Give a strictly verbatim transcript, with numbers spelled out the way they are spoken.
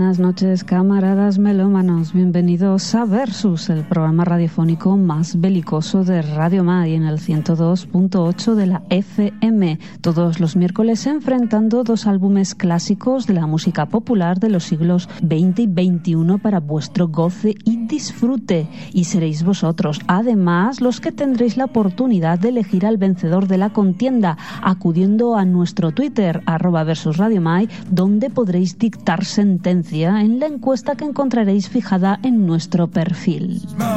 buenas noches, camaradas melómanos. Bienvenidos a Versus, el programa radiofónico más belicoso de Radio Mai en el ciento dos punto ocho de la F M. Todos los miércoles enfrentando dos álbumes clásicos de la música popular de los siglos veinte y veintiuno para vuestro goce y disfrute. Y seréis vosotros, además, los que tendréis la oportunidad de elegir al vencedor de la contienda, acudiendo a nuestro Twitter, arroba Versus Radio Mai, donde podréis dictar sentencia en la encuesta que encontraréis fijada en nuestro perfil.